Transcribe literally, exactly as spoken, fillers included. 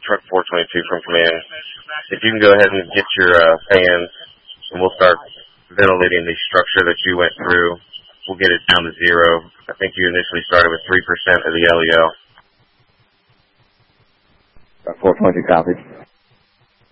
Truck four twenty-two from command. If you can go ahead and get your uh, fans, and we'll start ventilating the structure that you went through. We'll get it down to zero. I think you initially started with three percent of the L E L. four twenty-two copies.